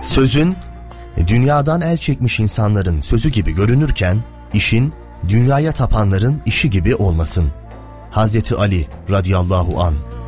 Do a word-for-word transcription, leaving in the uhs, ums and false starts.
Sözün dünyadan el çekmiş insanların sözü gibi görünürken, işin dünyaya tapanların işi gibi olmasın. Hazreti Ali radıyallahu anh.